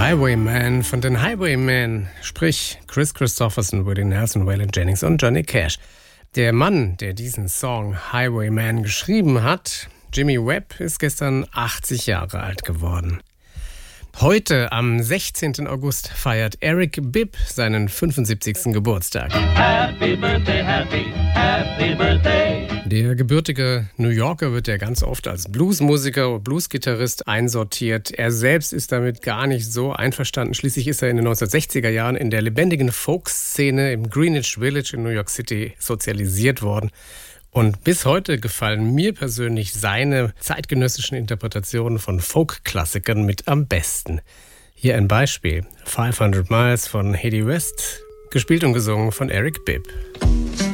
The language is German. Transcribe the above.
Highwayman von den Highwaymen, sprich Chris Christopherson, Willie Nelson, Waylon Jennings und Johnny Cash. Der Mann, der diesen Song Highwayman geschrieben hat, Jimmy Webb, ist gestern 80 Jahre alt geworden. Heute, am 16. August, feiert Eric Bibb seinen 75. Geburtstag. Happy birthday, happy birthday. Der gebürtige New Yorker wird ja ganz oft als Bluesmusiker oder Bluesgitarrist einsortiert. Er selbst ist damit gar nicht so einverstanden. Schließlich ist er in den 1960er Jahren in der lebendigen Folk-Szene im Greenwich Village in New York City sozialisiert worden. Und bis heute gefallen mir persönlich seine zeitgenössischen Interpretationen von Folk-Klassikern mit am besten. Hier ein Beispiel: 500 Miles von Hedy West, gespielt und gesungen von Eric Bibb.